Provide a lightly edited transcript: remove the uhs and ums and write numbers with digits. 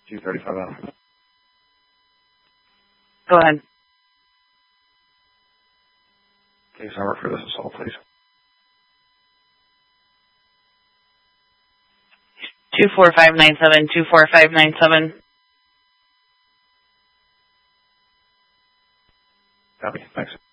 235 out. Go ahead. Case number for this assault, please. 24597, 24597. Copy. Thanks.